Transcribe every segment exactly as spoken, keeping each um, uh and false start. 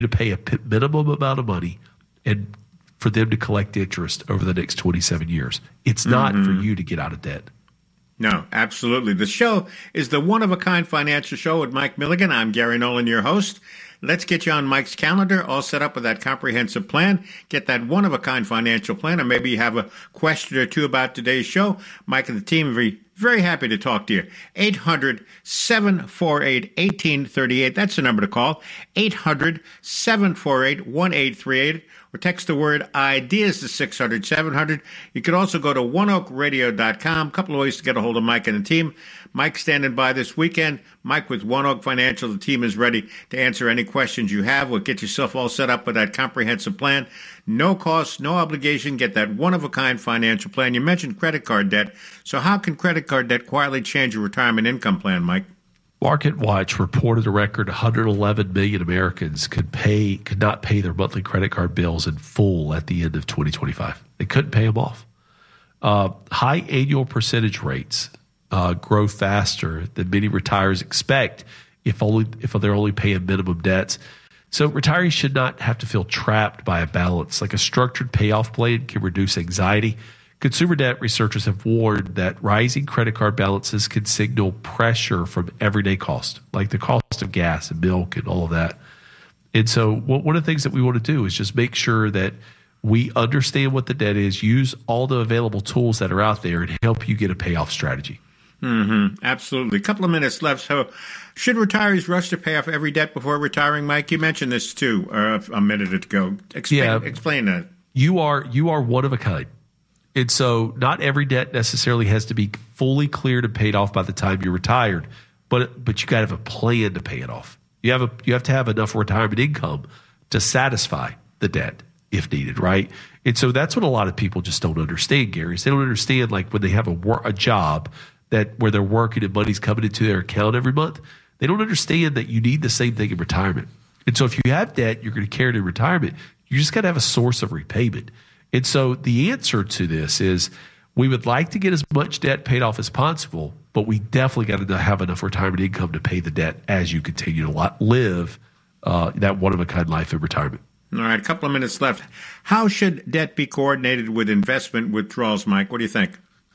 to pay a minimum amount of money and for them to collect interest over the next twenty-seven years. It's not mm-hmm. for you to get out of debt. No, absolutely. The show is the one-of-a-kind financial show with Mike Milligan. I'm Gary Nolan, your host. Let's get you on Mike's calendar, all set up with that comprehensive plan. Get that one-of-a-kind financial plan, or maybe you have a question or two about today's show. Mike and the team are very, very happy to talk to you. eight hundred, seven four eight, one eight three eight. That's the number to call. eight hundred, seven four eight, one eight three eight. Or text the word IDEAS to six hundred, seven hundred. You could also go to one oak radio dot com. A couple of ways to get a hold of Mike and the team. Mike's standing by this weekend. Mike with One Oak Financial. The team is ready to answer any questions you have. We'll get yourself all set up with that comprehensive plan. No cost, no obligation. Get that one-of-a-kind financial plan. You mentioned credit card debt. So how can credit card debt quietly change your retirement income plan, Mike? MarketWatch reported a record one hundred eleven million Americans could pay could not pay their monthly credit card bills in full at the end of twenty twenty-five. They couldn't pay them off. Uh, high annual percentage rates uh, grow faster than many retirees expect if only if they're only paying minimum debts. So retirees should not have to feel trapped by a balance. Like a structured payoff plan can reduce anxiety. Consumer debt researchers have warned that rising credit card balances can signal pressure from everyday cost, like the cost of gas and milk and all of that. And so one of the things that we want to do is just make sure that we understand what the debt is, use all the available tools that are out there, and help you get a payoff strategy. Mm-hmm. Absolutely. A couple of minutes left. So should retirees rush to pay off every debt before retiring, Mike? You mentioned this too uh, a minute ago. Explain, yeah, explain that. You are, you are one of a kind. And so not every debt necessarily has to be fully cleared and paid off by the time you're retired, but but you got to have a plan to pay it off. You have a you have to have enough retirement income to satisfy the debt if needed, right? And so that's what a lot of people just don't understand, Gary. Is they don't understand, like when they have a wor- a job that where they're working and money's coming into their account every month, they don't understand that you need the same thing in retirement. And so if you have debt you're going to carry to retirement, you just got to have a source of repayment. And so the answer to this is we would like to get as much debt paid off as possible, but we definitely got to have enough retirement income to pay the debt as you continue to live uh, that one-of-a-kind life in retirement. All right, a couple of minutes left. How should debt be coordinated with investment withdrawals, Mike? What do you think?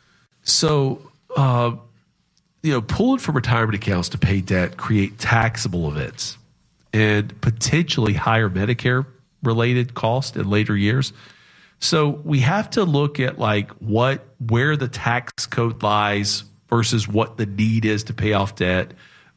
So, uh, you know, pulling from retirement accounts to pay debt create taxable events and potentially higher Medicare-related costs in later years. So we have to look at like what where the tax code lies versus what the need is to pay off debt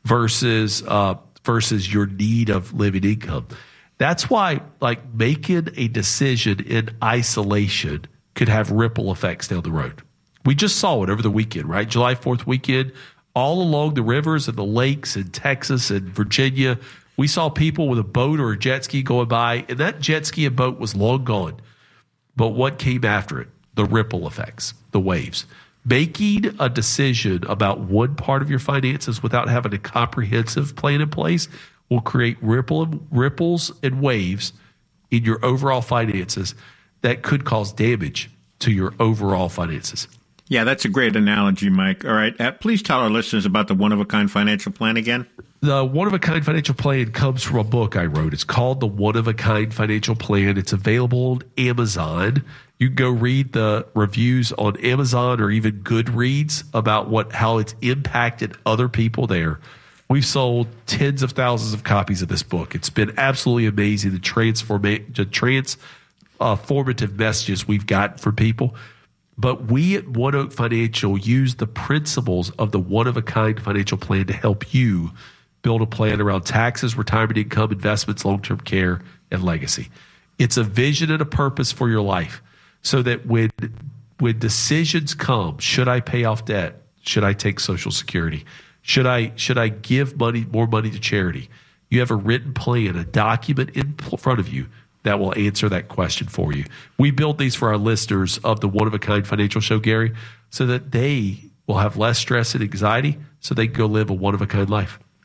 versus uh, versus your need of living income. That's why like making a decision in isolation could have ripple effects down the road. We just saw it over the weekend, right? July fourth weekend, all along the rivers and the lakes in Texas and Virginia, we saw people with a boat or a jet ski going by, and that jet ski and boat was long gone. But what came after it? The ripple effects, the waves. Making a decision about one part of your finances without having a comprehensive plan in place will create ripple, ripples and waves in your overall finances that could cause damage to your overall finances. Yeah, that's a great analogy, Mike. All right. Uh, please tell our listeners about the one-of-a-kind financial plan again. The one-of-a-kind financial plan comes from a book I wrote. It's called The One-of-a-Kind Financial Plan. It's available on Amazon. You can go read the reviews on Amazon or even Goodreads about what how it's impacted other people there. We've sold tens of thousands of copies of this book. It's been absolutely amazing, the, transforma- the transformative messages we've gotten from people. But we at One Oak Financial use the principles of the one-of-a-kind financial plan to help you build a plan around taxes, retirement income, investments, long-term care, and legacy. It's a vision and a purpose for your life so that when, when decisions come, should I pay off debt? Should I take Social Security? Should I, should I give money, more money to charity? You have a written plan, a document in front of you that will answer that question for you. We build these for our listeners of the One-of-a-Kind Financial Show, Gary, so that they will have less stress and anxiety so they can go live a one-of-a-kind life.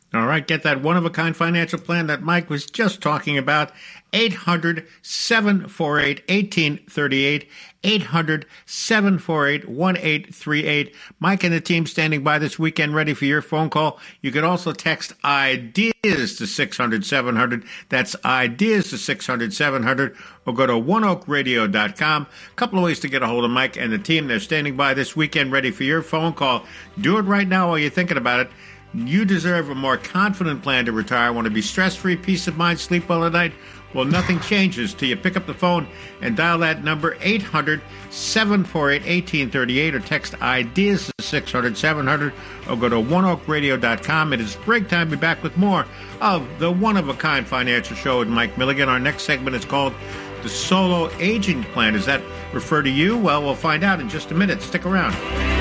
All right, get that one-of-a-kind financial plan that Mike was just talking about. eight hundred, seven four eight, one eight three eight. eight hundred, seven four eight, one eight three eight. Mike and the team standing by this weekend ready for your phone call. You can also text IDEAS to six hundred, seven hundred. That's IDEAS to six hundred, seven hundred. Or go to one oak radio dot com. A couple of ways to get a hold of Mike and the team. They're standing by this weekend ready for your phone call. Do it right now while you're thinking about it. You deserve a more confident plan to retire. Want to be stress-free, peace of mind, sleep well at night? Well, nothing changes till you pick up the phone and dial that number eight hundred, seven four eight, one eight three eight or text IDEAS to six hundred, seven hundred or go to one oak radio dot com. It is break time. Be back with more of the One-of-a-Kind Financial Show with Mike Milligan. Our next segment is called the Solo Aging Plan. Does that refer to you? Well, we'll find out in just a minute. Stick around.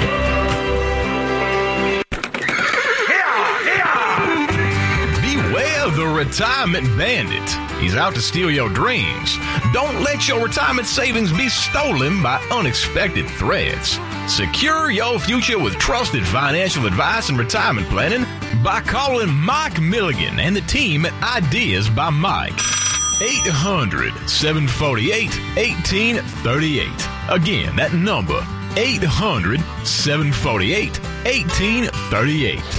The Retirement Bandit. He's out to steal your dreams. Don't let your retirement savings be stolen by unexpected threats. Secure your future with trusted financial advice and retirement planning by calling Mike Milligan and the team at Ideas by Mike. eight hundred, seven four eight, one eight three eight. Again, that number, eight hundred, seven four eight, one eight three eight.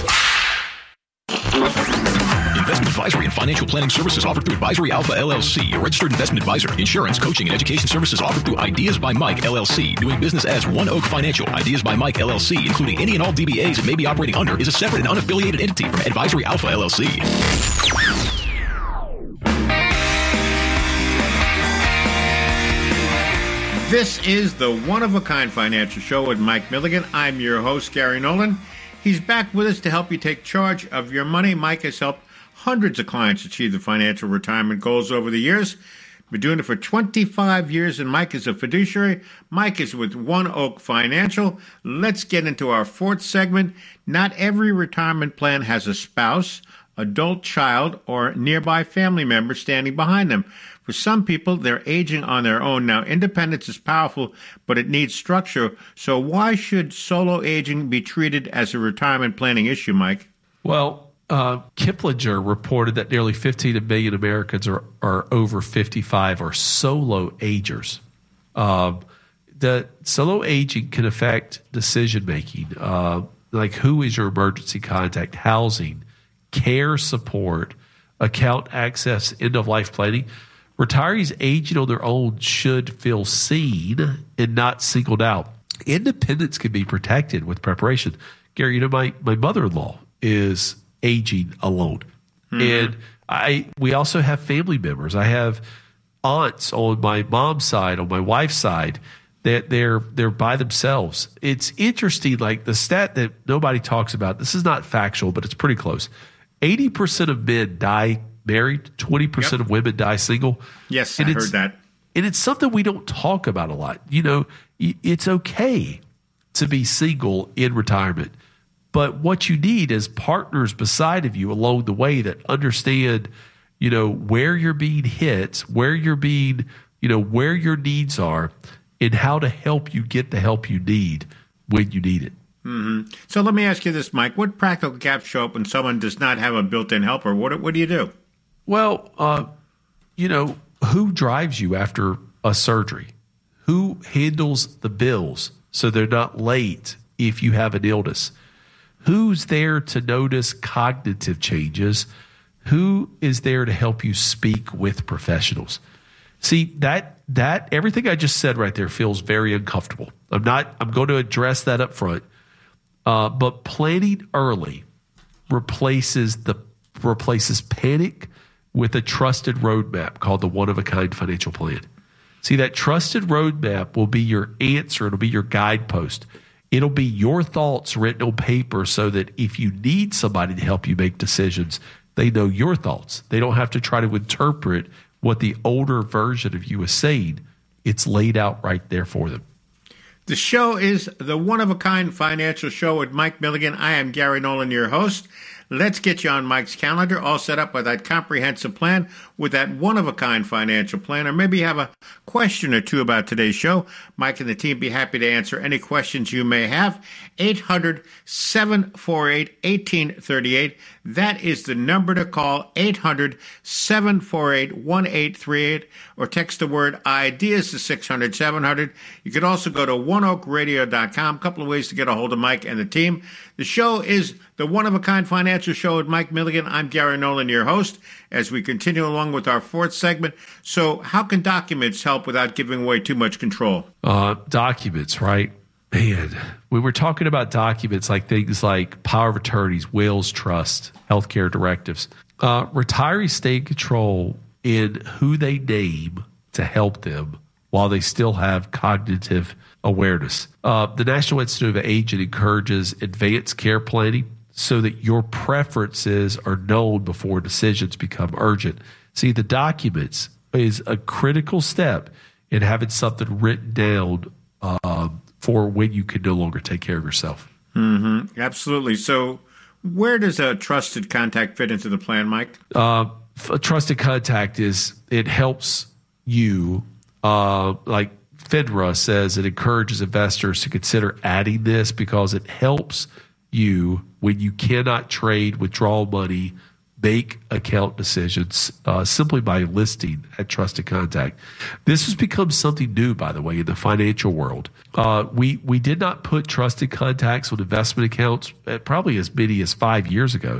Investment advisory and financial planning services offered through Advisory Alpha L L C, a registered investment advisor. Insurance, coaching, and education services offered through Ideas by Mike L L C. Doing business as One Oak Financial. Ideas by Mike L L C, including any and all D B As it may be operating under, is a separate and unaffiliated entity from Advisory Alpha L L C. This is the One-of-a-Kind Financial Show with Mike Milligan. I'm your host, Gary Nolan. He's back with us to help you take charge of your money. Mike has helped hundreds of clients achieve the financial retirement goals over the years. Been doing it for twenty-five years, and Mike is a fiduciary. Mike is with One Oak Financial. Let's get into our fourth segment. Not every retirement plan has a spouse, adult child, or nearby family member standing behind them. For some people, they're aging on their own. Now, independence is powerful, but it needs structure. So why should solo aging be treated as a retirement planning issue, Mike? Well, uh, Kiplinger reported that nearly fifteen million Americans are, are over fifty-five or solo agers. Um, the solo aging can affect decision-making, uh, like who is your emergency contact, housing, care support, account access, end-of-life planning. Retirees aging on their own should feel seen and not singled out. Independence can be protected with preparation. Gary, you know, my, my mother-in-law is aging alone. Mm-hmm. And I we also have family members. I have aunts on my mom's side, on my wife's side, that they're they're by themselves. It's interesting, like the stat that nobody talks about, this is not factual, but it's pretty close. eighty percent of men die married, twenty percent Yep. of women die single. Yes, and I heard that. And it's something we don't talk about a lot. You know, it's okay to be single in retirement, but what you need is partners beside of you along the way that understand, you know, where you're being hit, where you're being, you know, where your needs are, and how to help you get the help you need when you need it. Mm-hmm. So let me ask you this, Mike. What practical gaps show up when someone does not have a built-in helper? What, what do you do? Well, uh, you know, who drives you after a surgery? Who handles the bills so they're not late if you have an illness? Who's there to notice cognitive changes? Who is there to help you speak with professionals? See, that that everything I just said right there feels very uncomfortable. I'm not I'm going to address that up front. Uh, but planning early replaces the replaces panic with a trusted roadmap called the One-of-a-Kind Financial Plan. See, that trusted roadmap will be your answer. It'll be your guidepost. It'll be your thoughts written on paper so that if you need somebody to help you make decisions, they know your thoughts. They don't have to try to interpret what the older version of you is saying. It's laid out right there for them. The show is the One-of-a-Kind Financial Show with Mike Milligan. I am Gary Nolan, your host. Let's get you on Mike's calendar, all set up with that comprehensive plan, with that one-of-a-kind financial plan, or maybe you have a question or two about today's show. Mike and the team be happy to answer any questions you may have. eight hundred, seven four eight, one eight three eight. That is the number to call, eight hundred, seven four eight, one eight three eight, or text the word IDEAS to six hundred, seven hundred. You could also go to one oak radio dot com. A couple of ways to get a hold of Mike and the team. The show is the One-of-a-Kind Financial Show with Mike Milligan. I'm Gary Nolan, your host, as we continue along with our fourth segment. So how can documents help without giving away too much control? Uh, documents, right? Man, we were talking about documents like things like power of attorneys, wills, trust, healthcare directives. Uh, retirees stay in control in who they name to help them while they still have cognitive awareness. Uh, the National Institute of Aging encourages advanced care planning so that your preferences are known before decisions become urgent. See, the documents is a critical step in having something written down uh, for when you can no longer take care of yourself. Mm-hmm. Absolutely. So where does a trusted contact fit into the plan, Mike? Uh, a trusted contact is, it helps you, uh, like FINRA says, it encourages investors to consider adding this because it helps you when you cannot trade, withdraw money, make account decisions uh, simply by listing at Trusted Contact. This has become something new, by the way, in the financial world. Uh, we we did not put Trusted Contacts on investment accounts at probably as many as five years ago.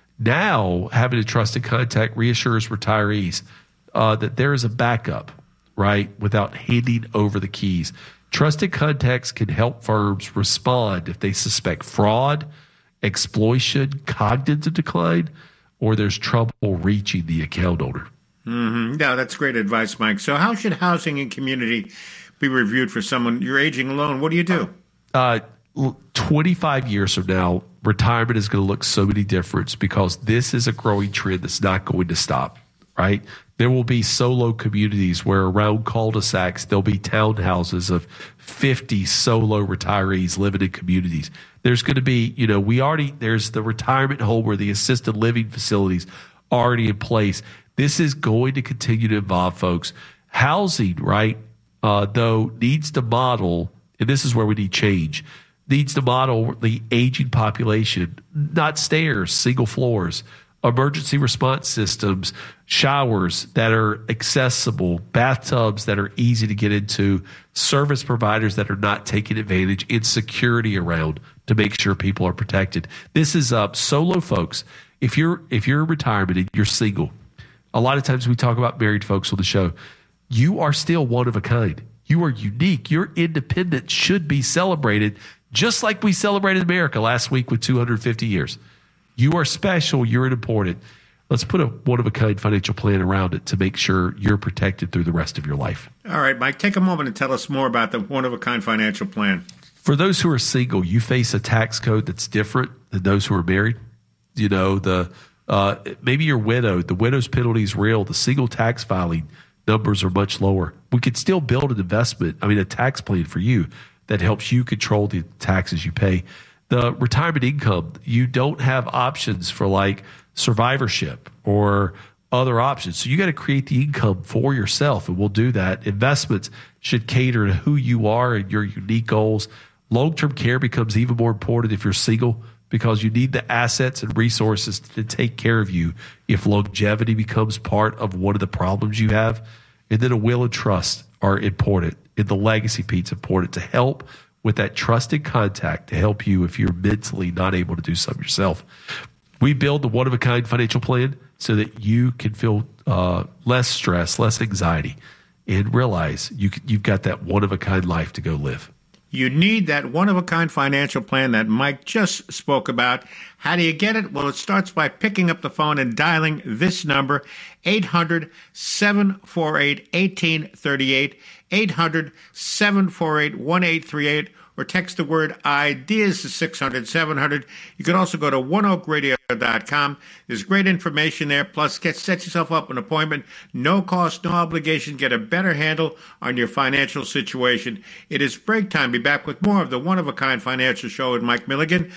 Now, having a Trusted Contact reassures retirees uh, that there is a backup, right, without handing over the keys. Trusted Contacts can help firms respond if they suspect fraud, exploitation, cognitive decline, or there's trouble reaching the account owner. Mm-hmm. Yeah, that's great advice, Mike. So how should housing and community be reviewed for someone? You're aging alone. What do you do? Uh, twenty-five years from now, retirement is going to look so many different because this is a growing trend that's not going to stop, right? There will be solo communities where around cul-de-sacs, there'll be townhouses of fifty solo retirees living in communities. There's going to be, you know, we already, there's the retirement home or the assisted living facilities already in place. This is going to continue to evolve, folks. Housing, right, uh, though, needs to model, and this is where we need change, needs to model the aging population, not stairs, single floors, emergency response systems, showers that are accessible, bathtubs that are easy to get into, service providers that are not taking advantage, and security around to make sure people are protected. This is uh, solo folks. If you're if you're in retirement and you're single, a lot of times we talk about married folks on the show. You are still one of a kind. You are unique. Your independence should be celebrated, just like we celebrated America last week with two hundred fifty years. You are special. You're important. Let's put a one-of-a-kind financial plan around it to make sure you're protected through the rest of your life. All right, Mike, take a moment and tell us more about the one-of-a-kind financial plan. For those who are single, you face a tax code that's different than those who are married. You know, the uh, maybe you're widowed. The widow's penalty is real. The single tax filing numbers are much lower. We could still build an investment, I mean, a tax plan for you that helps you control the taxes you pay. The retirement income, you don't have options for like survivorship or other options. So you got to create the income for yourself, and we'll do that. Investments should cater to who you are and your unique goals. Long-term care becomes even more important if you're single because you need the assets and resources to take care of you if longevity becomes part of one of the problems you have. And then a will and trust are important, and the legacy piece is important to help with that trusted contact to help you if you're mentally not able to do something yourself. We build the one-of-a-kind financial plan so that you can feel uh, less stress, less anxiety, and realize you can, you've got that one-of-a-kind life to go live. You need that one-of-a-kind financial plan that Mike just spoke about. How do you get it? Well, it starts by picking up the phone and dialing this number, eight hundred, seven four eight, one eight three eight, eight hundred, seven four eight, one eight three eight, or text the word IDEAS to six hundred, seven hundred. You can also go to one oak radio dot com. There's great information there. Plus, get set yourself up an appointment. No cost, no obligation. Get a better handle on your financial situation. It is break time. Be back with more of the One-of-a-Kind Financial Show with Mike Milligan.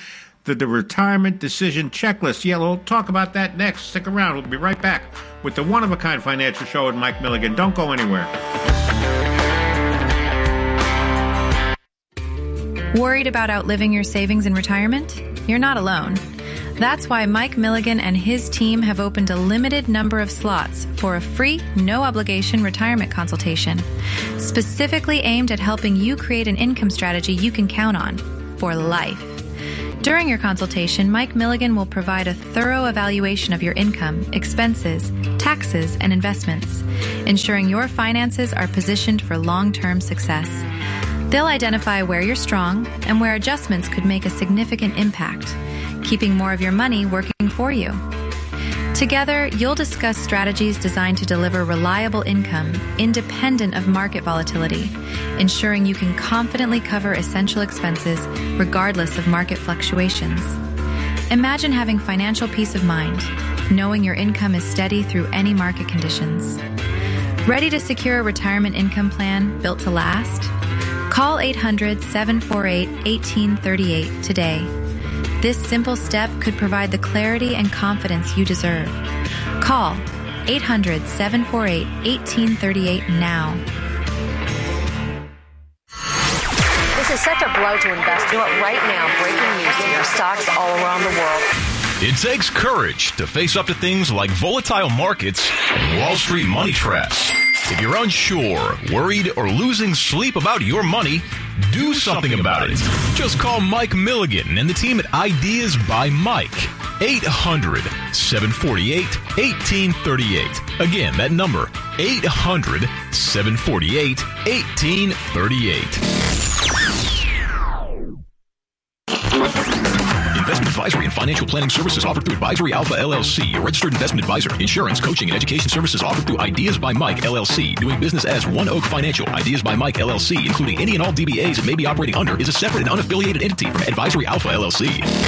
the, the retirement decision checklist. Yeah, we'll talk about that next. Stick around. We'll be right back with the one-of-a-kind financial show with Mike Milligan. Don't go anywhere. Worried about outliving your savings in retirement? You're not alone. That's why Mike Milligan and his team have opened a limited number of slots for a free, no-obligation retirement consultation, specifically aimed at helping you create an income strategy you can count on for life. During your consultation, Mike Milligan will provide a thorough evaluation of your income, expenses, taxes, and investments, ensuring your finances are positioned for long-term success. They'll identify where you're strong and where adjustments could make a significant impact, keeping more of your money working for you. Together, you'll discuss strategies designed to deliver reliable income, independent of market volatility, ensuring you can confidently cover essential expenses regardless of market fluctuations. Imagine having financial peace of mind, knowing your income is steady through any market conditions. Ready to secure a retirement income plan built to last? Call eight hundred, seven four eight, one eight three eight today. This simple step could provide the clarity and confidence you deserve. Call eight hundred, seven four eight, one eight three eight now. This is such a blow to investors. You know what? Right now, breaking news here, stocks all around the world. It takes courage to face up to things like volatile markets and Wall Street money traps. If you're unsure, worried, or losing sleep about your money, do something about it. Just call Mike Milligan and the team at Ideas by Mike. eight hundred, seven four eight, one eight three eight. Again, that number, eight hundred, seven four eight, one eight three eight. Investment advisory and financial planning services offered through Advisory Alpha L L C, a registered investment advisor. Insurance, coaching, and education services offered through Ideas by Mike L L C. Doing business as One Oak Financial. Ideas by Mike L L C, including any and all D B As it may be operating under, is a separate and unaffiliated entity from Advisory Alpha L L C.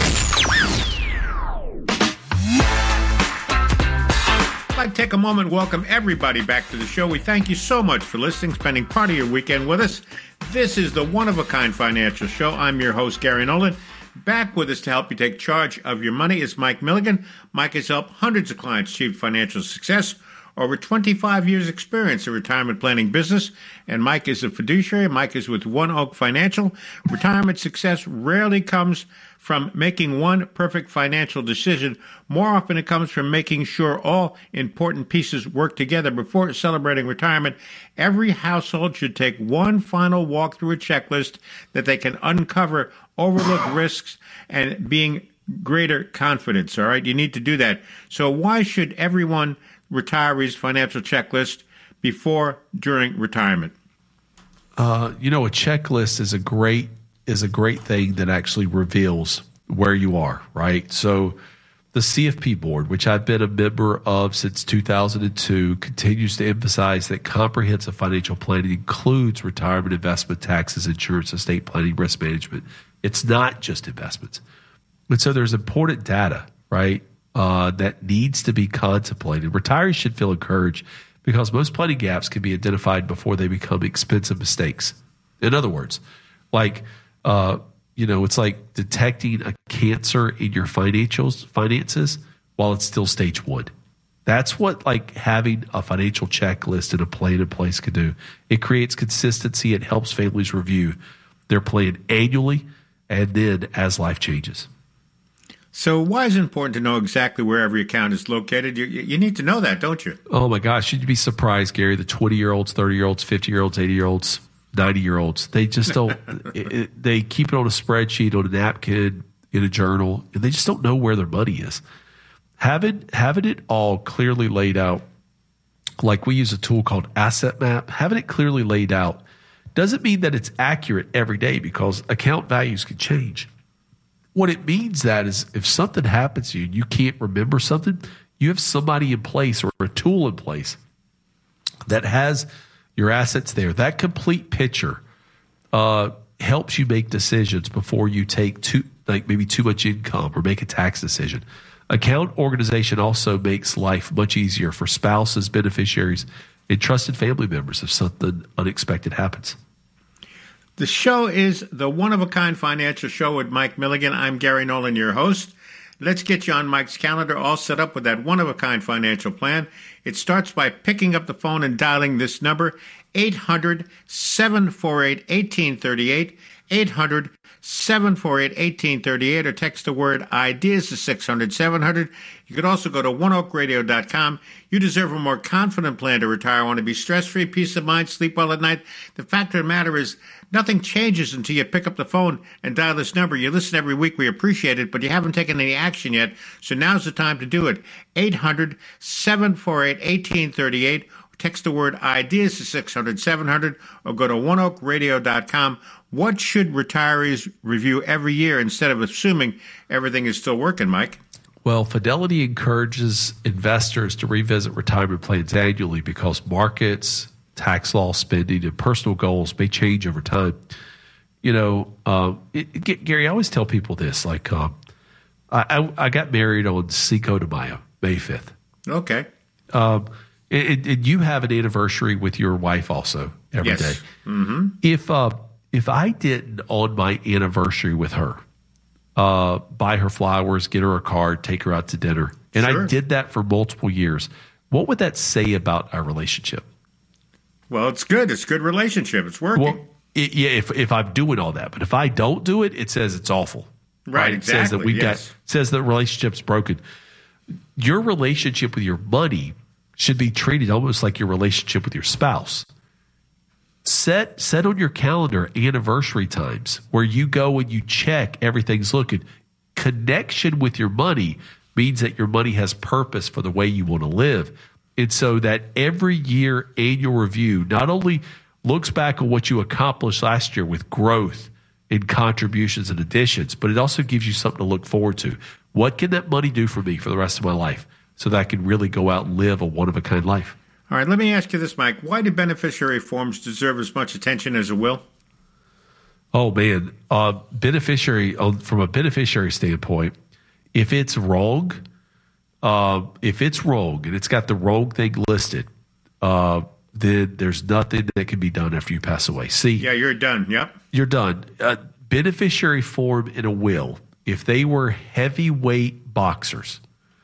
I'd like to take a moment and welcome everybody back to the show. We thank you so much for listening, spending part of your weekend with us. This is the One-of-a-Kind Financial Show. I'm your host, Gary Nolan. Back with us to help you take charge of your money is Mike Milligan. Mike has helped hundreds of clients achieve financial success, over twenty-five years experience in retirement planning business, and Mike is a fiduciary. Mike is with One Oak Financial. Retirement success rarely comes from making one perfect financial decision. More often it comes from making sure all important pieces work together before celebrating retirement. Every household should take one final walk through a checklist that they can uncover overlook risks and being greater confidence. All right, you need to do that. So why should everyone retiree's financial checklist before, during retirement? Uh, you know, a checklist is a great is a great thing that actually reveals where you are, right? So the C F P board, which I've been a member of since two thousand two, continues to emphasize that comprehensive financial planning includes retirement, investment, taxes, insurance, estate planning, risk management. It's not just investments. And so there's important data, right, uh, that needs to be contemplated. Retirees should feel encouraged because most planning gaps can be identified before they become expensive mistakes. In other words, like, uh, you know, it's like detecting a cancer in your financials, finances while it's still stage one. That's what like having a financial checklist and a plan in place can do. It creates consistency. It helps families review their plan annually and then as life changes. So why is it important to know exactly where every account is located? You, you need to know that, don't you? Oh, my gosh. You'd be surprised, Gary. The twenty-year-olds, thirty-year-olds, fifty-year-olds, eighty-year-olds, ninety-year-olds, they just don't it, it, – they keep it on a spreadsheet, on a napkin, in a journal, and they just don't know where their money is. Having, having it all clearly laid out, like we use a tool called Asset Map, having it clearly laid out doesn't mean that it's accurate every day because account values can change. What it means that is if something happens to you and you can't remember something, you have somebody in place or a tool in place that has your assets there. That complete picture uh, helps you make decisions before you take too, like maybe too much income or make a tax decision. Account organization also makes life much easier for spouses, beneficiaries, and trusted family members if something unexpected happens. The show is the one-of-a-kind financial show with Mike Milligan. I'm Gary Nolan, your host. Let's get you on Mike's calendar, all set up with that one-of-a-kind financial plan. It starts by picking up the phone and dialing this number, eight hundred, seven four eight, one eight three eight, eight hundred, seven four eight, one eight three eight, or text the word IDEAS to six hundred, seven hundred. You could also go to one oak radio dot com. You deserve a more confident plan to retire. Want to be stress-free, peace of mind, sleep well at night. The fact of the matter is, nothing changes until you pick up the phone and dial this number. You listen every week. We appreciate it, but you haven't taken any action yet. So now's the time to do it. eight hundred, seven four eight, one eight three eight. Text the word IDEAS to six hundred, seven hundred, or go to one oak radio dot com. What should retirees review every year instead of assuming everything is still working, Mike? Well, Fidelity encourages investors to revisit retirement plans annually because markets, tax law, spending, and personal goals may change over time. You know, uh, it, it, Gary, I always tell people this. Like, uh, I, I, I got married on Cinco de Mayo, May fifth. Okay. Um, and, and you have an anniversary with your wife also every yes. day. Mm-hmm. If uh, if I didn't on my anniversary with her, uh, buy her flowers, get her a card, take her out to dinner, and Sure. I did that for multiple years, what would that say about our relationship? Well, it's good. It's a good relationship. It's working. Well, it, yeah, if if I'm doing all that, but if I don't do it, it says it's awful. Right, It says that exactly, we yes. got it says the relationship's broken. Your relationship with your money should be treated almost like your relationship with your spouse. Set set on your calendar anniversary times where you go and you check everything's looking. Connection with your money means that your money has purpose for the way you want to live. And so that every year annual review not only looks back on what you accomplished last year with growth and contributions and additions, but it also gives you something to look forward to. What can that money do for me for the rest of my life so that I can really go out and live a one-of-a-kind life? All right, let me ask you this, Mike. Why do beneficiary forms deserve as much attention as a will? Oh, man. Uh, beneficiary, uh, from a beneficiary standpoint, if it's wrong, uh, if it's wrong and it's got the wrong thing listed, uh, then there's nothing that can be done after you pass away. See, Yeah, you're done. Yep. you're done. Uh, beneficiary form in a will, if they were heavyweight boxers,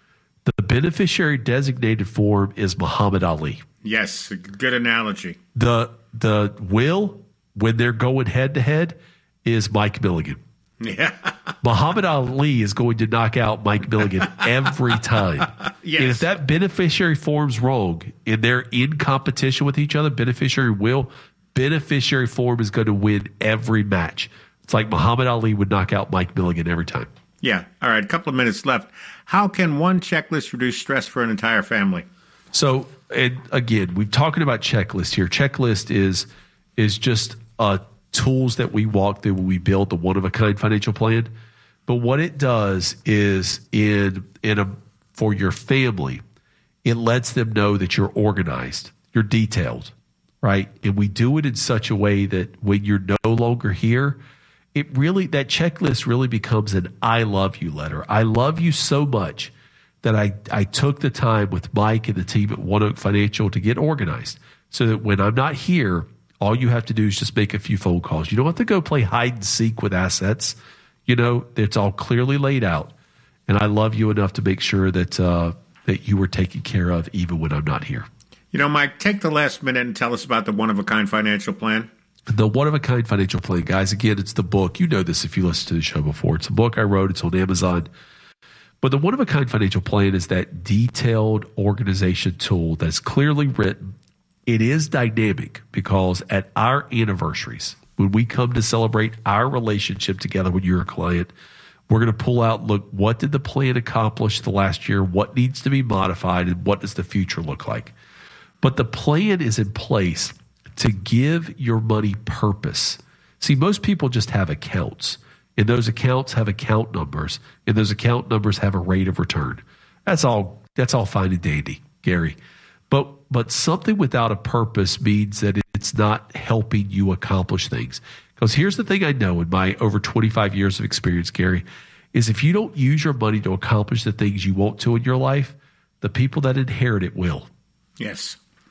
the beneficiary designated form is Muhammad Ali. Yes, a good analogy. The the will, when they're going head to head, is Mike Milligan. Yeah. Muhammad Ali is going to knock out Mike Milligan every time. Yes. And if that beneficiary form's wrong and they're in competition with each other, beneficiary will, beneficiary form is going to win every match. It's like Muhammad Ali would knock out Mike Milligan every time. Yeah. All right, a couple of minutes left. How can one checklist reduce stress for an entire family? So, and again, we're talking about checklist here. Checklist is is just uh, tools that we walk through when we build the one-of-a-kind financial plan. But what it does is in in a for your family, it lets them know that you're organized, you're detailed, right? And we do it in such a way that when you're no longer here, it really, that checklist really becomes an I love you letter. I love you so much that I, I took the time with Mike and the team at One Oak Financial to get organized so that when I'm not here, all you have to do is just make a few phone calls. You don't have to go play hide and seek with assets. You know, it's all clearly laid out. And I love you enough to make sure that uh, that you were taken care of even when I'm not here. You know, Mike, take the last minute and tell us about the one-of-a-kind financial plan. The One-of-a-Kind Financial Plan, guys, again, it's the book. You know this if you listened to the show before. It's a book I wrote. It's on Amazon. But the One-of-a-Kind Financial Plan is that detailed organization tool that's clearly written. It is dynamic because at our anniversaries, when we come to celebrate our relationship together when you're a client, we're going to pull out, look, what did the plan accomplish the last year? What needs to be modified? And what does the future look like? But the plan is in place to give your money purpose. See, most people just have accounts, and those accounts have account numbers, and those account numbers have a rate of return. That's all. That's all fine and dandy, Gary. But but something without a purpose means that it's not helping you accomplish things. Because here's the thing I know in my over twenty-five years of experience, Gary, is if you don't use your money to accomplish the things you want to in your life, the people that inherit it will. Yes.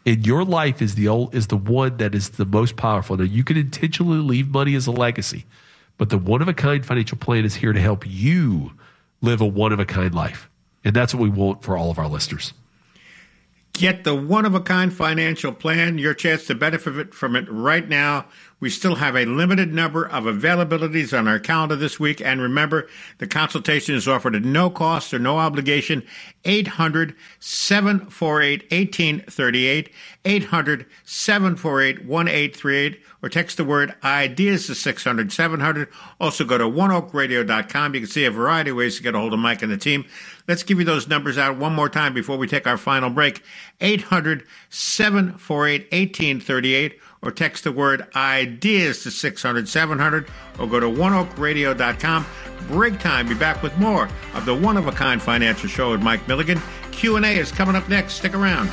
And your life is the old, is the one that is the most powerful. Now, you can intentionally leave money as a legacy, but the one-of-a-kind financial plan is here to help you live a one-of-a-kind life. And that's what we want for all of our listeners. Get the one-of-a-kind financial plan, your chance to benefit from it right now. We still have a limited number of availabilities on our calendar this week. And remember, the consultation is offered at no cost or no obligation. eight hundred, seven four eight, one eight three eight, eight hundred, seven four eight, one eight three eight, or text the word IDEAS to six hundred, seven hundred. Also go to one oak radio dot com. You can see a variety of ways to get a hold of Mike and the team. Let's give you those numbers out one more time before we take our final break. eight hundred, seven four eight, one eight three eight, or text the word IDEAS to six hundred, seven hundred, or go to one oak radio dot com. Break time. Be back with more of the One-of-a-Kind Financial Show with Mike Milligan. Q and A is coming up next. Stick around.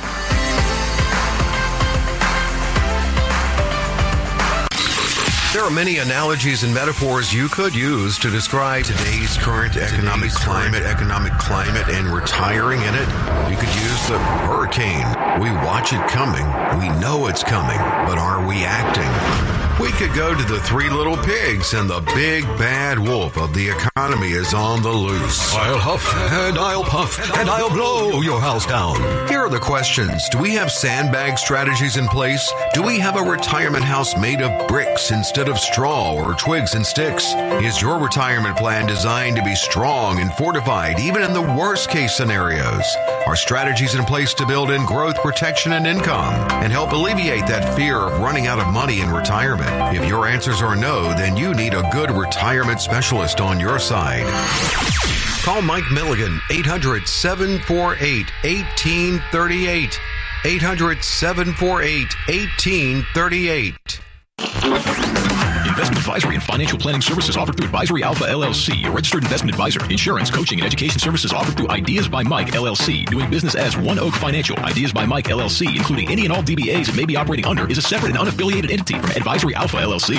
There are many analogies and metaphors you could use to describe today's current economic climate, economic climate, and retiring in it. You could use the hurricane. We watch it coming. We know it's coming, but are we acting? We could go to the Three Little Pigs, and the big bad wolf of the economy is on the loose. I'll huff and I'll puff and I'll blow your house down. Here are the questions. Do we have sandbag strategies in place? Do we have a retirement house made of bricks instead of straw or twigs and sticks? Is your retirement plan designed to be strong and fortified even in the worst case scenarios? Are strategies in place to build in growth, protection, and income and help alleviate that fear of running out of money in retirement? If your answers are no, then you need a good retirement specialist on your side. Call Mike Milligan, eight hundred, seven four eight, one eight three eight, eight hundred, seven four eight, one eight three eight. Investment advisory and financial planning services offered through Advisory Alpha L L C, a registered investment advisor. Insurance, coaching, and education services offered through Ideas by Mike L L C. Doing business as One Oak Financial. Ideas by Mike L L C, including any and all D B As it may be operating under, is a separate and unaffiliated entity from Advisory Alpha L L C.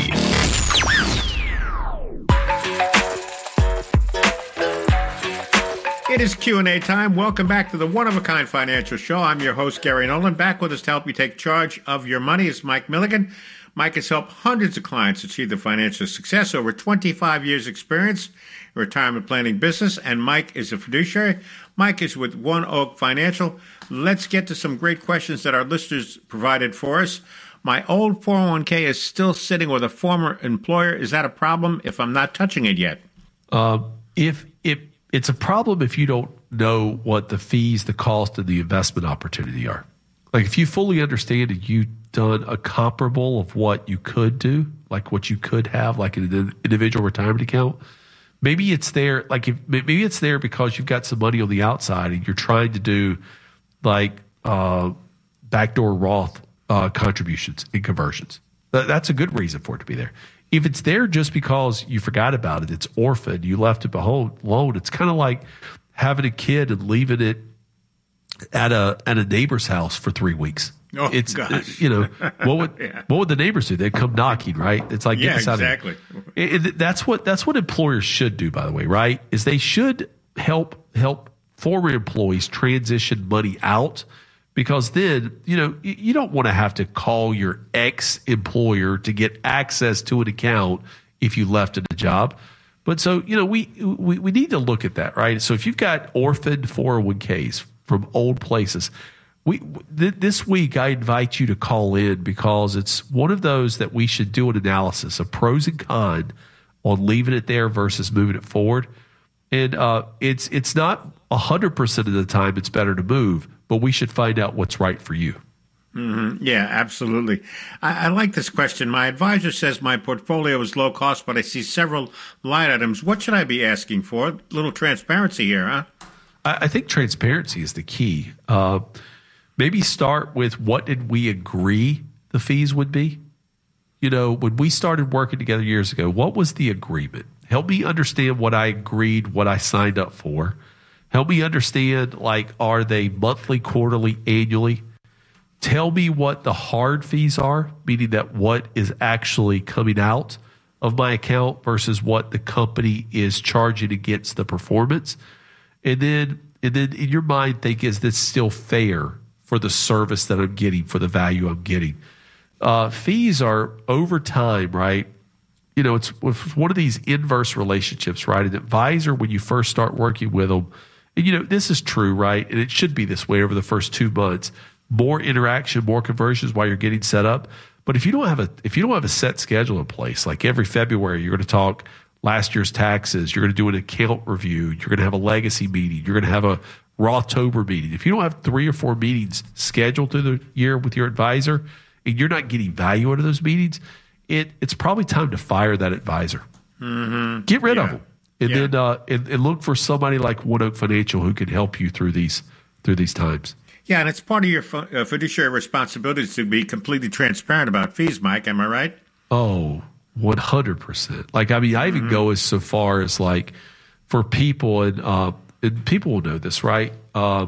It is Q and A time. Welcome back to the One-of-a-Kind Financial Show. I'm your host, Gary Nolan. Back with us to help you take charge of your money is Mike Milligan. Mike has helped hundreds of clients achieve their financial success, over twenty-five years experience in retirement planning business, and Mike is a fiduciary. Mike is with One Oak Financial. Let's get to some great questions that our listeners provided for us. My old four oh one k is still sitting with a former employer. Is that a problem if I'm not touching it yet? Uh, if if it's a problem if you don't know what the fees, the cost, and the investment opportunity are. Like if you fully understand and you've done a comparable of what you could do, like what you could have, like an individual retirement account, maybe it's there. Like if maybe it's there because you've got some money on the outside and you're trying to do like uh, backdoor Roth uh, contributions and conversions. That, that's a good reason for it to be there. If it's there just because you forgot about it, it's orphaned, you left it alone. It's kind of like having a kid and leaving it at a at a neighbor's house for three weeks. Oh, it's gosh. You know what would yeah. what would the neighbors do? They'd come knocking, right? It's like yeah, get this out exactly. Of here. It, it, that's what that's what employers should do. By the way, right? Is they should help help former employees transition money out, because then you know you, you don't want to have to call your ex employer to get access to an account if you left at a job. But so you know we we we need to look at that, right? So if you've got orphaned four oh one k's from old places. We th- this week I invite you to call in because it's one of those that we should do an analysis of pros and cons on leaving it there versus moving it forward. And uh, it's it's not one hundred percent of the time it's better to move, but we should find out what's right for you. Mm-hmm. Yeah, absolutely. I, I like this question. My advisor says my portfolio is low cost, but I see several line items. What should I be asking for? A little transparency here, huh? I think transparency is the key. Uh, maybe start with what did we agree the fees would be? You know, when we started working together years ago, what was the agreement? Help me understand what I agreed, what I signed up for. Help me understand, like, are they monthly, quarterly, annually? Tell me what the hard fees are, meaning that what is actually coming out of my account versus what the company is charging against the performance. And then, and then in your mind, think, is this still fair for the service that I'm getting, for the value I'm getting. Uh, fees are over time, right? You know, it's, it's one of these inverse relationships, right? An advisor, when you first start working with them, and you know, this is true, right? And it should be this way over the first two months. More interaction, more conversions while you're getting set up. But if you don't have a if you don't have a set schedule in place, like every February you're going to talk last year's taxes, you're going to do an account review, you're going to have a legacy meeting, you're going to have a Rothtober meeting. If you don't have three or four meetings scheduled through the year with your advisor and you're not getting value out of those meetings, it it's probably time to fire that advisor. Mm-hmm. Get rid yeah. of them, and yeah. then uh, and, and look for somebody like One Oak Financial who can help you through these through these times. Yeah, and it's part of your uh, fiduciary responsibilities to be completely transparent about fees, Mike. Am I right? Oh, one hundred percent. Like, I mean, I even mm-hmm. go as so far as like for people, and, uh, and people will know this, right? Uh,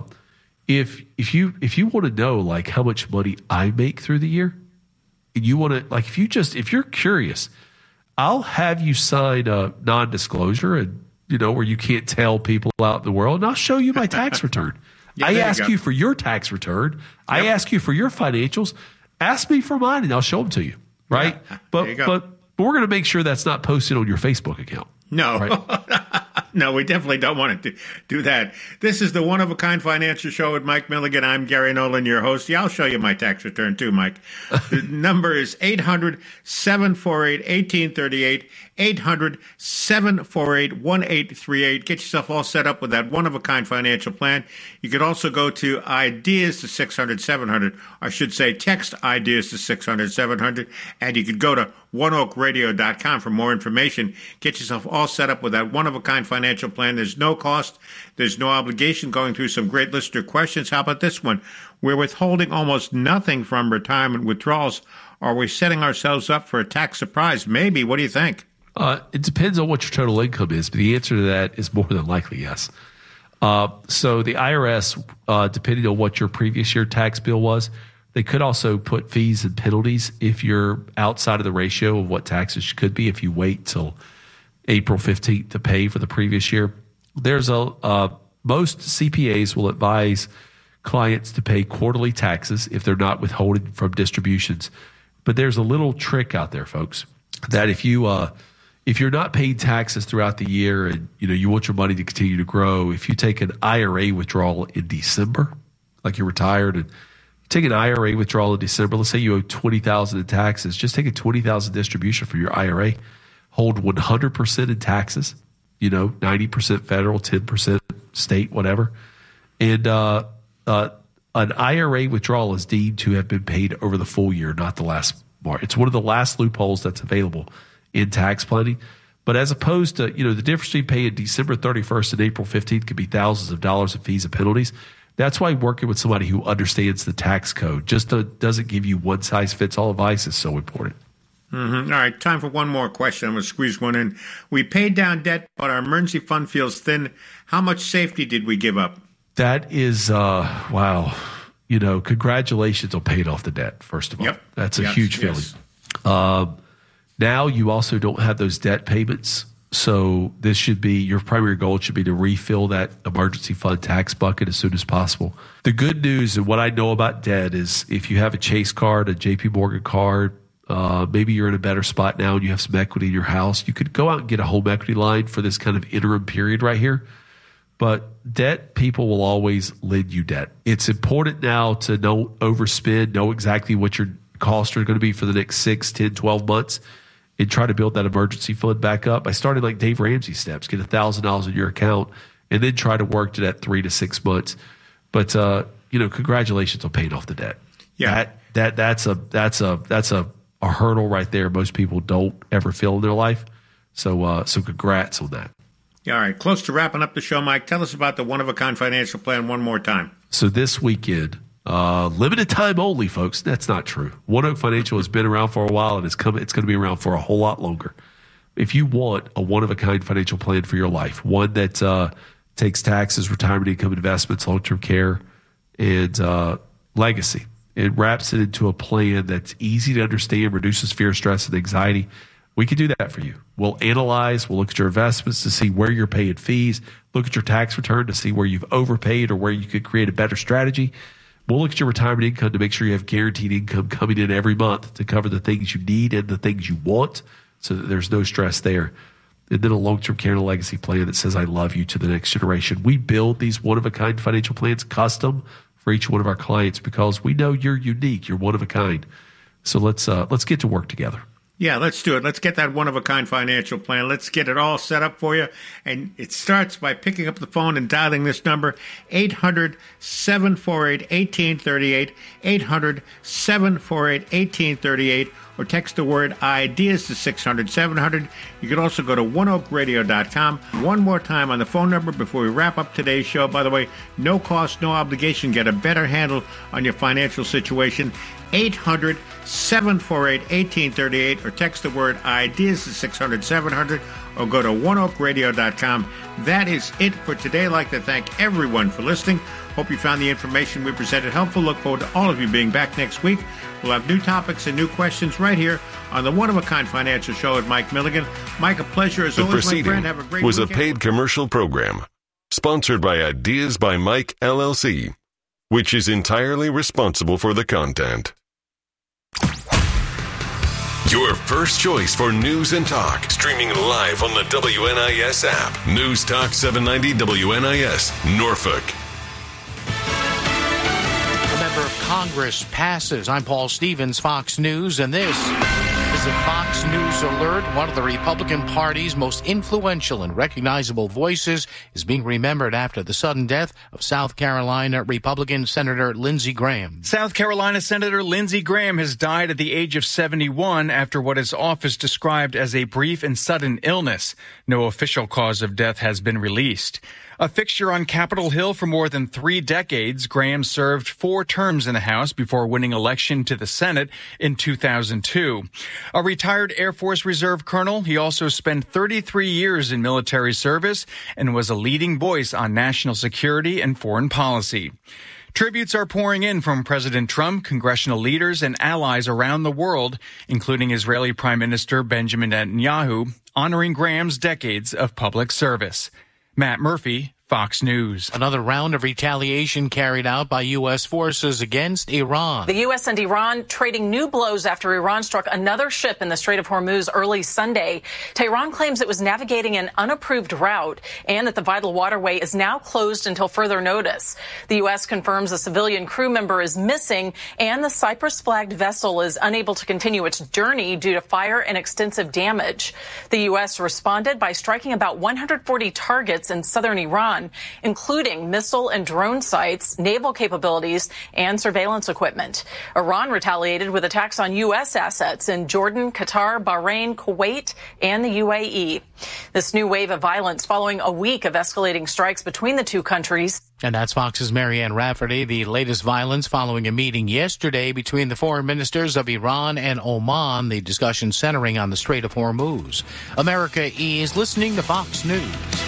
if if you if you want to know like how much money I make through the year, and you want to like if you just if you're curious, I'll have you sign a non-disclosure, and you know where you can't tell people out in the world, and I'll show you my tax return. Yeah, I ask you, you for your tax return. Yep. I ask you for your financials. Ask me for mine, and I'll show them to you. Right? Yeah, but, but but we're going to make sure that's not posted on your Facebook account. No, right? No, we definitely don't want to do that. This is the One of a Kind Financial Show with Mike Milligan. I'm Gary Nolan, your host. Yeah, I'll show you my tax return too, Mike. The number is eight hundred, seven four eight, one eight three eight, eight hundred, seven four eight, one eight three eight. Get yourself all set up with that One of a Kind financial plan. You could also go to ideas to six hundred, seven hundred. I should say text ideas to six hundred, seven hundred. And you could go to one oak radio dot com for more information. Get yourself all set up with that One of a Kind financial plan. There's no cost. There's no obligation. Going through some great listener questions. How about this one? We're withholding almost nothing from retirement withdrawals. Are we setting ourselves up for a tax surprise? Maybe. What do you think? Uh, it depends on what your total income is, but the answer to that is more than likely yes. Uh, so the I R S, uh, depending on what your previous year tax bill was, they could also put fees and penalties if you're outside of the ratio of what taxes could be if you wait till April fifteenth to pay for the previous year. There's a uh, most C P As will advise clients to pay quarterly taxes if they're not withholding from distributions. But there's a little trick out there, folks, that if you uh, if you're not paying taxes throughout the year and you know you want your money to continue to grow, if you take an I R A withdrawal in December, like you're retired and take an I R A withdrawal in December, let's say you owe twenty thousand dollars in taxes, just take a twenty thousand dollars distribution from your I R A, hold one hundred percent in taxes, you know, ninety percent federal, ten percent state, whatever. And uh, uh, an I R A withdrawal is deemed to have been paid over the full year, not the last March. It's one of the last loopholes that's available in tax planning. But as opposed to, you know, the difference between paying December thirty-first and April fifteenth could be thousands of dollars in fees and penalties. That's why working with somebody who understands the tax code, just to, doesn't give you one-size-fits-all advice, is so important. Mm-hmm. All right, time for one more question. I'm going to squeeze one in. We paid down debt, but our emergency fund feels thin. How much safety did we give up? That is, uh, wow. You know, congratulations on paying off the debt, first of all. Yep. That's a yes, huge feeling. Yes. Um, now you also don't have those debt payments. So this should be, your primary goal should be to refill that emergency fund tax bucket as soon as possible. The good news and what I know about debt is if you have a Chase card, a J P Morgan card, uh, maybe you're in a better spot now and you have some equity in your house, you could go out and get a home equity line for this kind of interim period right here. But debt, people will always lend you debt. It's important now to know overspend, know exactly what your costs are going to be for the next six, ten, twelve months. And try to build that emergency fund back up. I started like Dave Ramsey steps, get one thousand dollars in your account, and then try to work to that three to six months. But, uh, you know, congratulations on paying off the debt. Yeah. That, that, that's a, that's a, that's a, a hurdle right there most people don't ever feel in their life. So, uh, so congrats on that. All right. Close to wrapping up the show, Mike. Tell us about the one-of-a-kind financial plan one more time. So this weekend, Uh, limited time only, folks. That's not true. One Oak Financial has been around for a while and it's coming. It's going to be around for a whole lot longer. If you want a one-of-a-kind financial plan for your life, one that uh, takes taxes, retirement income, investments, long-term care, and uh, legacy, it wraps it into a plan that's easy to understand, reduces fear, stress, and anxiety, we can do that for you. We'll analyze, we'll look at your investments to see where you're paying fees, look at your tax return to see where you've overpaid or where you could create a better strategy. We'll look at your retirement income to make sure you have guaranteed income coming in every month to cover the things you need and the things you want, so that there's no stress there. And then a long-term care and a legacy plan that says, I love you to the next generation. We build these one-of-a-kind financial plans custom for each one of our clients because we know you're unique. You're one of a kind. So let's uh, let's get to work together. Yeah, let's do it. Let's get that one-of-a-kind financial plan. Let's get it all set up for you. And it starts by picking up the phone and dialing this number, eight hundred, seven four eight, one eight three eight, eight hundred, seven four eight, one eight three eight, or text the word IDEAS to six hundred, seven hundred. You can also go to one oak radio dot com. One more time on the phone number before we wrap up today's show. By the way, no cost, no obligation. Get a better handle on your financial situation. eight hundred, seven four eight, one eight three eight, or text the word IDEAS to six hundred, seven hundred, or go to one oak radio dot com. That is it for today. I'd like to thank everyone for listening. Hope you found the information we presented helpful. Look forward to all of you being back next week. We'll have new topics and new questions right here on the One-of-a-Kind Financial Show with Mike Milligan. Mike, a pleasure as the always, my friend. The Have a great was weekend. a paid commercial program sponsored by Ideas by Mike, L L C, which is entirely responsible for the content. Your first choice for news and talk, streaming live on the W N I S app. News Talk seven ninety W N I S, Norfolk. A member of Congress passes. I'm Paul Stevens, Fox News, and this is a Fox News alert. One of the Republican Party's most influential and recognizable voices is being remembered after the sudden death of South Carolina Republican Senator Lindsey Graham. South Carolina Senator Lindsey Graham has died at the age of seventy-one after what his office described as a brief and sudden illness. No official cause of death has been released. A fixture on Capitol Hill for more than three decades, Graham served four terms in the House before winning election to the Senate in two thousand two. A retired Air Force Reserve colonel, he also spent thirty-three years in military service and was a leading voice on national security and foreign policy. Tributes are pouring in from President Trump, congressional leaders, and allies around the world, including Israeli Prime Minister Benjamin Netanyahu, honoring Graham's decades of public service. Matt Murphy, Fox News. Another round of retaliation carried out by U S forces against Iran. The U S and Iran trading new blows after Iran struck another ship in the Strait of Hormuz early Sunday. Tehran claims it was navigating an unapproved route and that the vital waterway is now closed until further notice. The U S confirms a civilian crew member is missing and the Cyprus-flagged vessel is unable to continue its journey due to fire and extensive damage. The U S responded by striking about one hundred forty targets in southern Iran, including missile and drone sites, naval capabilities, and surveillance equipment. Iran retaliated with attacks on U S assets in Jordan, Qatar, Bahrain, Kuwait, and the U A E. This new wave of violence following a week of escalating strikes between the two countries. And that's Fox's Marianne Rafferty. The latest violence following a meeting yesterday between the foreign ministers of Iran and Oman, the discussion centering on the Strait of Hormuz. America is listening to Fox News.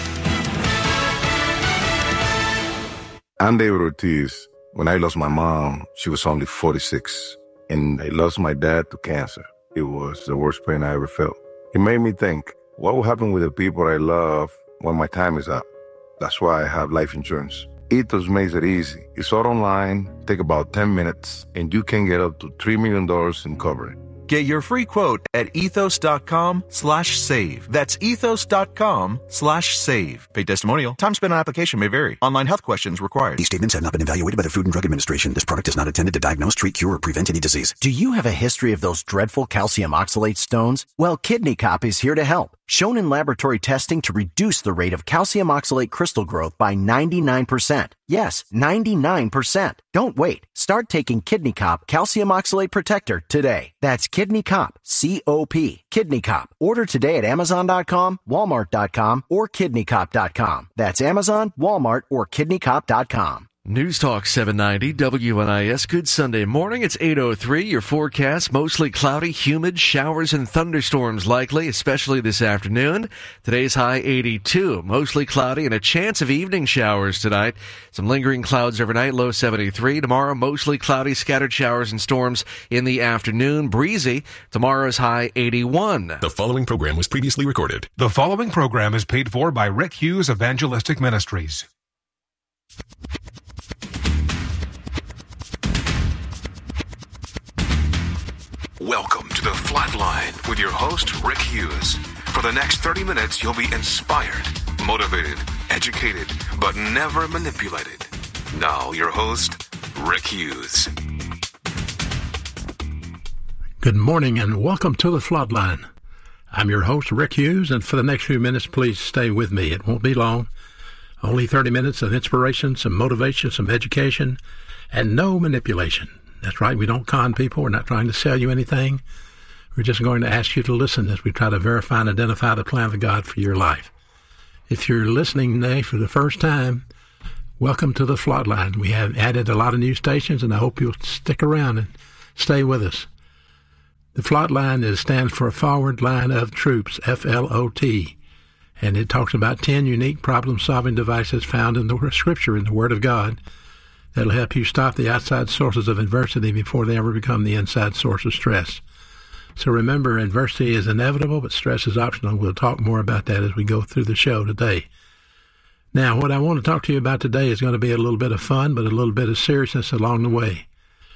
I'm David Ortiz. When I lost my mom, she was only forty-six, and I lost my dad to cancer. It was the worst pain I ever felt. It made me think, what will happen with the people I love when my time is up? That's why I have life insurance. Ethos makes it easy. It's all online, take about ten minutes, and you can get up to three million dollars in coverage. Get your free quote at ethos.com slash save. That's ethos.com slash save. Paid testimonial. Time spent on application may vary. Online health questions required. These statements have not been evaluated by the Food and Drug Administration. This product is not intended to diagnose, treat, cure, or prevent any disease. Do you have a history of those dreadful calcium oxalate stones? Well, Kidney Cop is here to help. Shown in laboratory testing to reduce the rate of calcium oxalate crystal growth by ninety-nine percent. Yes, ninety-nine percent. Don't wait. Start taking Kidney Cop Calcium Oxalate Protector today. That's Kidney Cop, C O P. Kidney Cop. Order today at amazon dot com, walmart dot com, or kidney cop dot com. That's Amazon, Walmart, or kidney cop dot com. News Talk seven ninety W N I S. Good Sunday morning. It's eight oh three. Your forecast, mostly cloudy, humid, showers and thunderstorms likely, especially this afternoon. Today's high eighty-two. Mostly cloudy and a chance of evening showers tonight. Some lingering clouds overnight, low seventy-three. Tomorrow, mostly cloudy, scattered showers and storms in the afternoon. Breezy. Tomorrow's high eighty-one. The following program was previously recorded. The following program is paid for by Rick Hughes Evangelistic Ministries. Welcome to the Flatline with your host, Rick Hughes. For the next thirty minutes, you'll be inspired, motivated, educated, but never manipulated. Now, your host, Rick Hughes. Good morning and welcome to the Flatline. I'm your host, Rick Hughes, and for the next few minutes, please stay with me. It won't be long. Only thirty minutes of inspiration, some motivation, some education, and no manipulation. That's right, we don't con people. We're not trying to sell you anything. We're just going to ask you to listen as we try to verify and identify the plan of God for your life. If you're listening today for the first time, welcome to the Flatline. We have added a lot of new stations, and I hope you'll stick around and stay with us. The Flatline is, stands for Forward Line of Troops, F L O T, and it talks about ten unique problem-solving devices found in the Scripture, in the Word of God, that'll help you stop the outside sources of adversity before they ever become the inside source of stress. So remember, adversity is inevitable, but stress is optional. We'll talk more about that as we go through the show today. Now, what I want to talk to you about today is going to be a little bit of fun, but a little bit of seriousness along the way.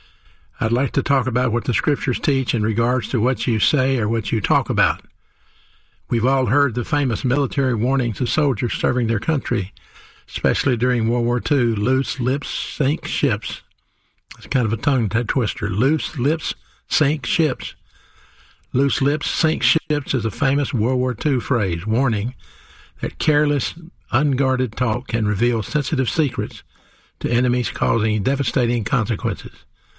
I'd like to talk about what the Scriptures teach in regards to what you say or what you talk about. We've all heard the famous military warnings to soldiers serving their country, especially during World War Two, loose lips sink ships. It's kind of a tongue twister. Loose lips sink ships. Loose lips sink ships is a famous World War Two phrase, warning that careless, unguarded talk can reveal sensitive secrets to enemies, causing devastating consequences.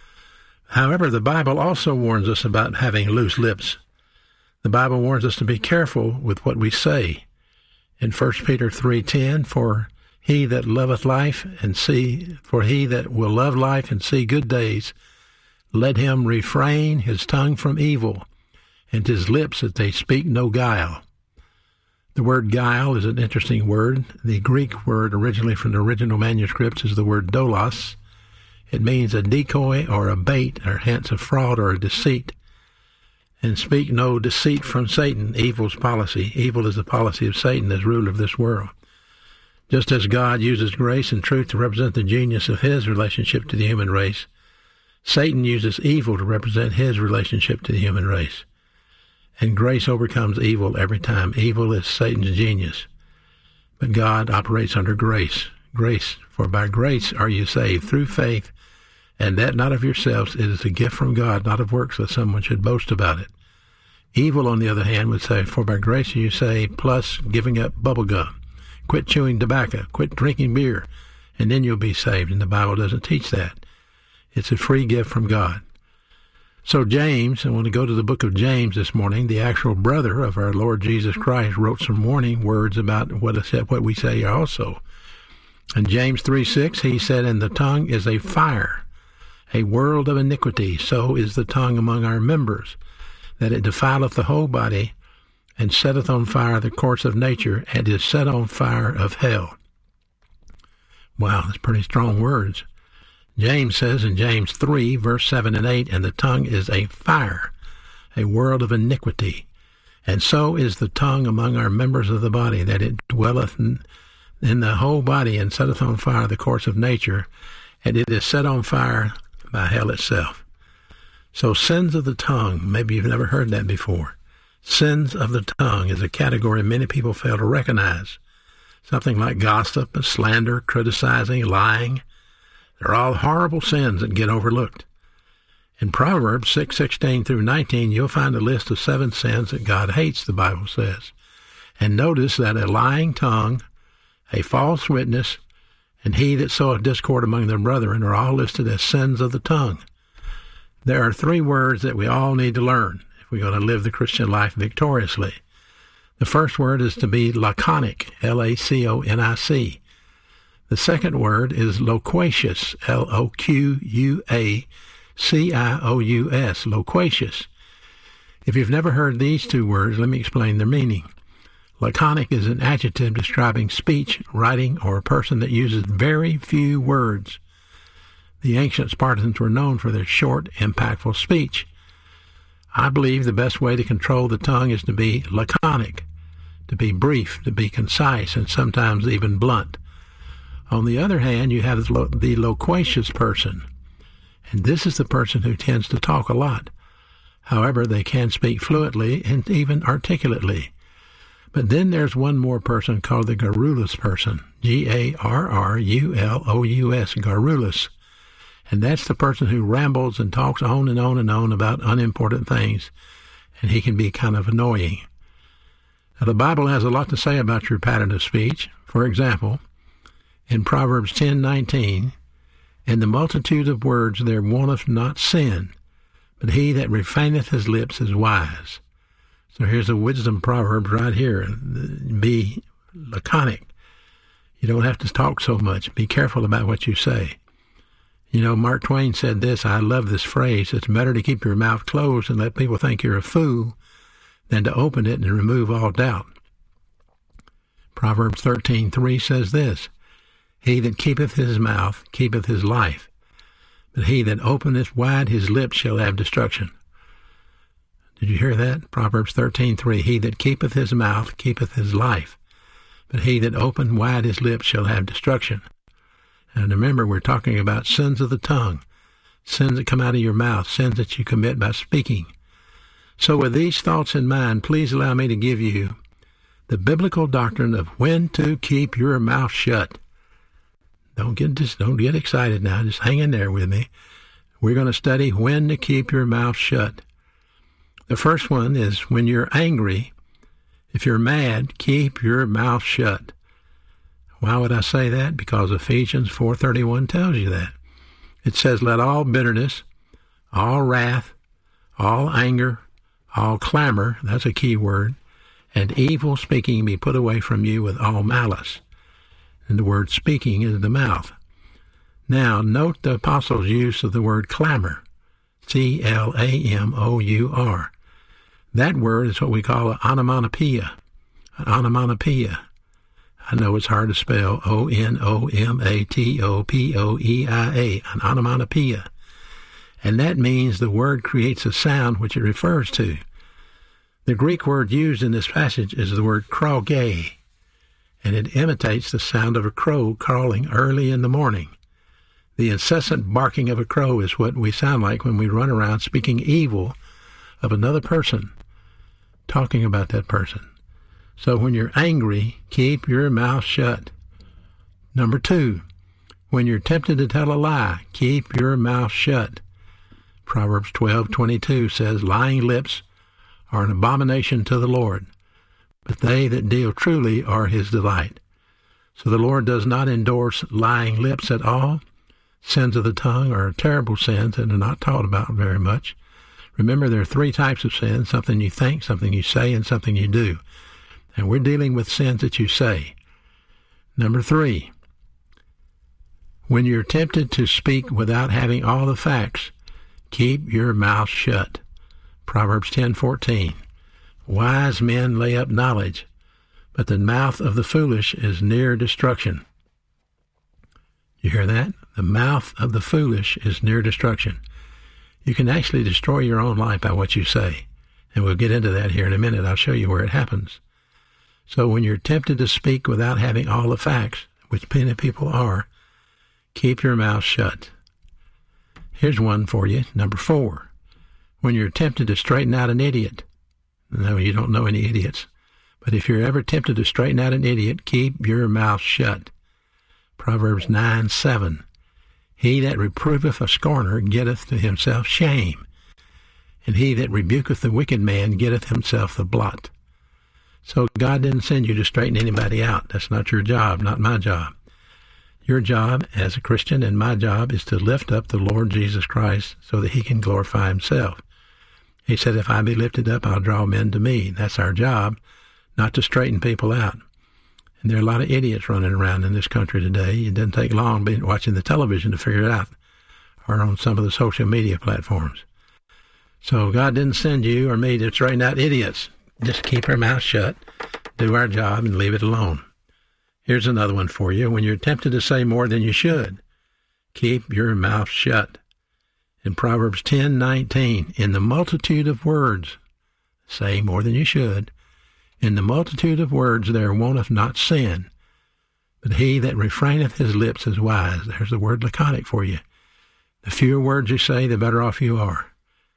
However, the Bible also warns us about having loose lips. The Bible warns us to be careful with what we say. In First Peter three ten, for he that loveth life and see, for he that will love life and see good days, let him refrain his tongue from evil, and his lips that they speak no guile. The word guile is an interesting word. The Greek word originally from the original manuscripts is the word doulos. It means a decoy or a bait, or hence a fraud or a deceit. And speak no deceit from Satan, evil's policy. Evil is the policy of Satan as ruler of this world. Just as God uses grace and truth to represent the genius of his relationship to the human race, Satan uses evil to represent his relationship to the human race. And grace overcomes evil every time. Evil is Satan's genius. But God operates under grace. Grace, for by grace are you saved through faith, and that not of yourselves. It is a gift from God, not of works, that someone should boast about it. Evil, on the other hand, would say, for by grace are you saved, plus giving up bubble gum. Quit chewing tobacco, quit drinking beer, and then you'll be saved. And the Bible doesn't teach that. It's a free gift from God. So James, I want to go to the book of James this morning. The actual brother of our Lord Jesus Christ wrote some warning words about what, what we say also. In James three six, he said, and the tongue is a fire, a world of iniquity. So is the tongue among our members, that it defileth the whole body, and setteth on fire the course of nature, and is set on fire of hell. Wow, that's pretty strong words. James says in James three, verse seven and eight, and the tongue is a fire, a world of iniquity. And so is the tongue among our members of the body, that it dwelleth in, in the whole body, and setteth on fire the course of nature, and it is set on fire by hell itself. So sins of the tongue, maybe you've never heard that before. Sins of the tongue is a category many people fail to recognize. Something like gossip, slander, criticizing, lying. They're all horrible sins that get overlooked. In Proverbs six sixteen through nineteen, you'll find a list of seven sins that God hates, the Bible says. And notice that a lying tongue, a false witness, and he that soweth discord among their brethren are all listed as sins of the tongue. There are three words that we all need to learn if we're going to live the Christian life victoriously. The first word is to be laconic, L A C O N I C. The second word is loquacious, L O Q U A C I O U S, loquacious. If you've never heard these two words, let me explain their meaning. Laconic is an adjective describing speech, writing, or a person that uses very few words. The ancient Spartans were known for their short, impactful speech. I believe the best way to control the tongue is to be laconic, to be brief, to be concise, and sometimes even blunt. On the other hand, you have the loquacious person, and this is the person who tends to talk a lot. However, they can speak fluently and even articulately. But then there's one more person called the garrulous person, G A R R U L O U S, garrulous. And that's the person who rambles and talks on and on and on about unimportant things, and he can be kind of annoying. Now, the Bible has a lot to say about your pattern of speech. For example, in Proverbs ten nineteen, in the multitude of words there wanteth not sin, but he that refraineth his lips is wise. So here's a wisdom proverb right here. Be laconic. You don't have to talk so much. Be careful about what you say. You know, Mark Twain said this, I love this phrase, it's better to keep your mouth closed and let people think you're a fool than to open it and remove all doubt. Proverbs thirteen three says this, he that keepeth his mouth keepeth his life, but he that openeth wide his lips shall have destruction. Did you hear that? Proverbs thirteen three, he that keepeth his mouth keepeth his life, but he that openeth wide his lips shall have destruction. And remember, we're talking about sins of the tongue, sins that come out of your mouth, sins that you commit by speaking. So with these thoughts in mind, please allow me to give you the biblical doctrine of when to keep your mouth shut. Don't get just don't get excited now. Just hang in there with me. We're going to study when to keep your mouth shut. The first one is when you're angry. If you're mad, keep your mouth shut. Why would I say that? Because Ephesians four thirty-one tells you that. It says, let all bitterness, all wrath, all anger, all clamor, that's a key word, and evil speaking be put away from you with all malice. And the word speaking is the mouth. Now, note the apostles' use of the word clamor, C L A M O U R. That word is what we call an onomatopoeia, an onomatopoeia. I know it's hard to spell, O N O M A T O P O E I A, an onomatopoeia. And that means the word creates a sound which it refers to. The Greek word used in this passage is the word kroge, and it imitates the sound of a crow calling early in the morning. The incessant barking of a crow is what we sound like when we run around speaking evil of another person, talking about that person. So when you're angry, keep your mouth shut. Number two, when you're tempted to tell a lie, keep your mouth shut. Proverbs twelve twenty-two says, lying lips are an abomination to the Lord, but they that deal truly are his delight. So the Lord does not endorse lying lips at all. Sins of the tongue are terrible sins and are not taught about very much. Remember, there are three types of sins, something you think, something you say, and something you do. And we're dealing with sins that you say. Number three, when you're tempted to speak without having all the facts, keep your mouth shut. Proverbs ten fourteen. Wise men lay up knowledge, but the mouth of the foolish is near destruction. You hear that? The mouth of the foolish is near destruction. You can actually destroy your own life by what you say. And we'll get into that here in a minute. I'll show you where it happens. So when you're tempted to speak without having all the facts, which many people are, keep your mouth shut. Here's one for you. Number four, when you're tempted to straighten out an idiot. No, you don't know any idiots. But if you're ever tempted to straighten out an idiot, keep your mouth shut. Proverbs nine seven. He that reproveth a scorner getteth to himself shame, and he that rebuketh the wicked man getteth himself the blot. So God didn't send you to straighten anybody out. That's not your job, not my job. Your job as a Christian and my job is to lift up the Lord Jesus Christ so that he can glorify himself. He said, if I be lifted up, I'll draw men to me. That's our job, not to straighten people out. And there are a lot of idiots running around in this country today. It doesn't take long being watching the television to figure it out, or on some of the social media platforms. So God didn't send you or me to straighten out idiots. Just keep our mouth shut, do our job, and leave it alone. Here's another one for you. When you're tempted to say more than you should, keep your mouth shut. In Proverbs ten nineteen, in the multitude of words, say more than you should, in the multitude of words there wanteth not sin, but he that refraineth his lips is wise. There's the word laconic for you. The fewer words you say, the better off you are.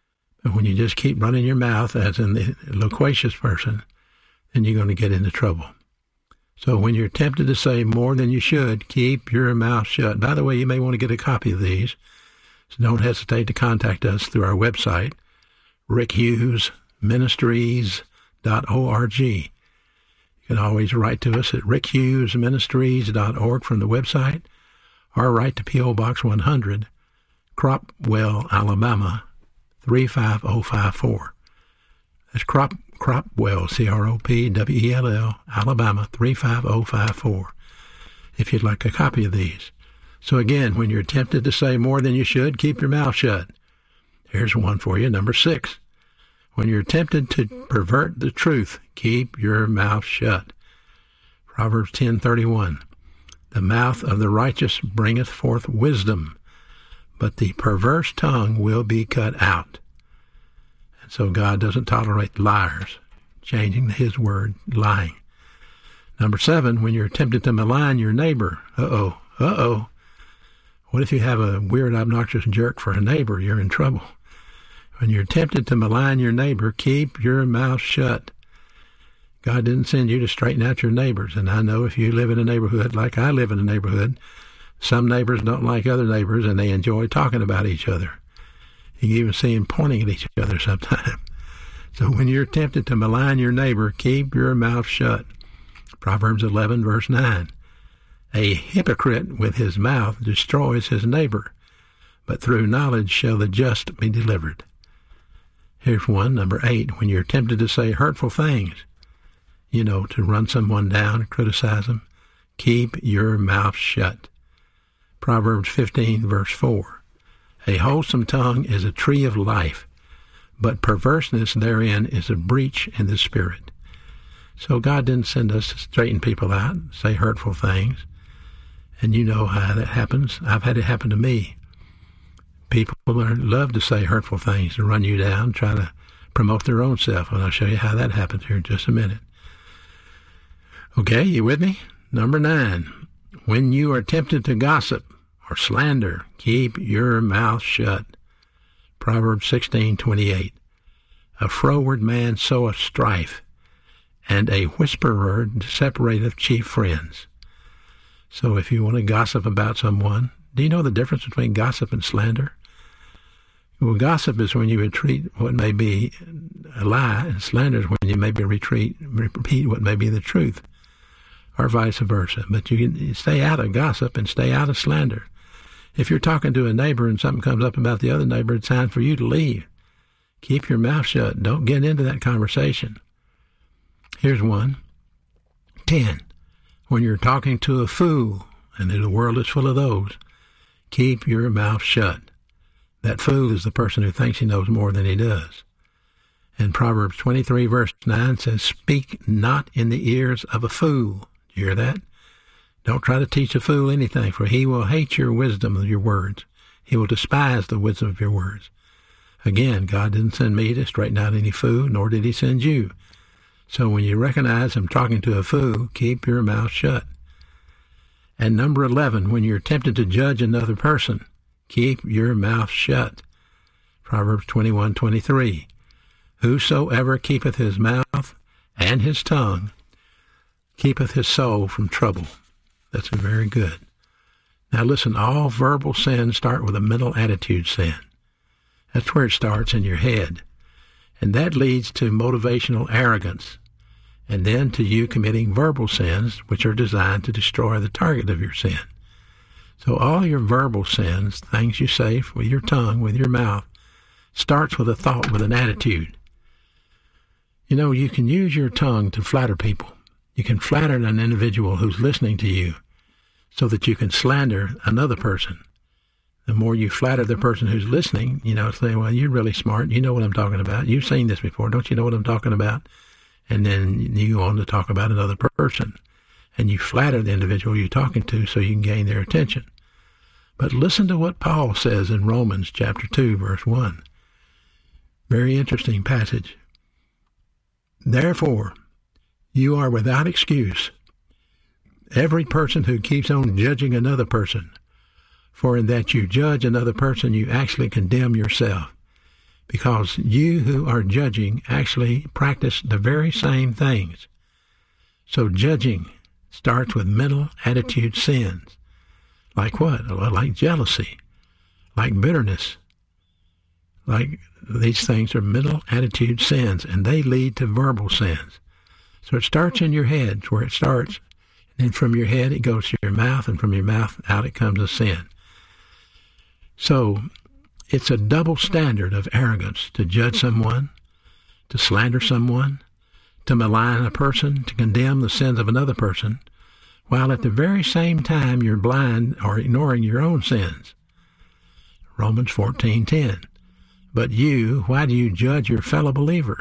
And when you just keep running your mouth, as in the loquacious person, then you're going to get into trouble. So when you're tempted to say more than you should, keep your mouth shut. By the way, you may want to get a copy of these, so don't hesitate to contact us through our website, rick hughes ministries dot org. You can always write to us at rick hughes ministries dot org from the website, or write to P O. Box one hundred, Cropwell, Alabama, three five oh five four. That's Crop, Cropwell, C R O P W E L L, Alabama, three five oh five four, if you'd like a copy of these. So again, when you're tempted to say more than you should, keep your mouth shut. Here's one for you, number six. When you're tempted to pervert the truth, keep your mouth shut. Proverbs ten thirty-one. The mouth of the righteous bringeth forth wisdom, but the perverse tongue will be cut out. And so God doesn't tolerate liars, changing his word, lying. Number seven, when you're tempted to malign your neighbor, uh-oh, uh-oh. What if you have a weird, obnoxious jerk for a neighbor? You're in trouble. When you're tempted to malign your neighbor, keep your mouth shut. God didn't send you to straighten out your neighbors. And I know if you live in a neighborhood like I live in a neighborhood, some neighbors don't like other neighbors, and they enjoy talking about each other. You can even see them pointing at each other sometimes. So when you're tempted to malign your neighbor, keep your mouth shut. Proverbs eleven, verse nine. A hypocrite with his mouth destroys his neighbor, but through knowledge shall the just be delivered. Here's one, number eight. When you're tempted to say hurtful things, you know, to run someone down, criticize them, keep your mouth shut. Proverbs fifteen, verse four. A wholesome tongue is a tree of life, but perverseness therein is a breach in the spirit. So God didn't send us to straighten people out, say hurtful things. And you know how that happens. I've had it happen to me. People love to say hurtful things, to run you down, try to promote their own self. And I'll show you how that happens here in just a minute. Okay, you with me? Number nine. When you are tempted to gossip or slander, keep your mouth shut. Proverbs sixteen twenty-eight. A froward man soweth strife, and a whisperer separateth chief friends. So if you want to gossip about someone, do you know the difference between gossip and slander? Well, gossip is when you retreat what may be a lie, and slander is when you maybe retreat, repeat what may be the truth, or vice versa. But you can stay out of gossip and stay out of slander. If you're talking to a neighbor and something comes up about the other neighbor, it's time for you to leave. Keep your mouth shut. Don't get into that conversation. Here's one. Ten. When you're talking to a fool, and the world is full of those, keep your mouth shut. That fool is the person who thinks he knows more than he does. And Proverbs twenty-three, verse nine says, speak not in the ears of a fool. Do you hear that? Don't try to teach a fool anything, for he will hate your wisdom of your words. He will despise the wisdom of your words. Again, God didn't send me to straighten out any fool, nor did he send you. So when you recognize I'm talking to a fool, keep your mouth shut. And number eleven, when you're tempted to judge another person, keep your mouth shut. Proverbs twenty-one twenty-three. Whosoever keepeth his mouth and his tongue keepeth his soul from trouble. That's very good. Now listen, all verbal sins start with a mental attitude sin. That's where it starts, in your head. And that leads to motivational arrogance, and then to you committing verbal sins, which are designed to destroy the target of your sin. So all your verbal sins, things you say with your tongue, with your mouth, starts with a thought, with an attitude. You know, you can use your tongue to flatter people. You can flatter an individual who's listening to you so that you can slander another person. The more you flatter the person who's listening, you know, say, well, you're really smart. You know what I'm talking about. You've seen this before. Don't you know what I'm talking about? And then you go on to talk about another person. And you flatter the individual you're talking to so you can gain their attention. But listen to what Paul says in Romans chapter two, verse one. Very interesting passage. Therefore, you are without excuse, every person who keeps on judging another person. For in that you judge another person, you actually condemn yourself. because you who are judging actually practice the very same things. So judging starts with mental attitude sins. Like what? Well, like jealousy, like bitterness. Like these things are mental attitude sins, and they lead to verbal sins. So it starts in your head, it's where it starts. And then from your head it goes to your mouth, and from your mouth out it comes a sin. So it's a double standard of arrogance to judge someone, to slander someone, to malign a person, to condemn the sins of another person, while at the very same time you're blind or ignoring your own sins. Romans fourteen ten. But you, why do you judge your fellow believer?